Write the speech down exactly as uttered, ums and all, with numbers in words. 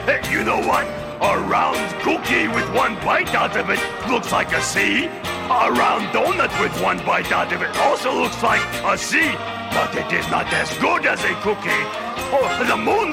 Hey, you know what? A round cookie with one bite out of it looks like a C. A round donut with one bite out of it also looks like a C. But it is not as good as a cookie. Oh, the moon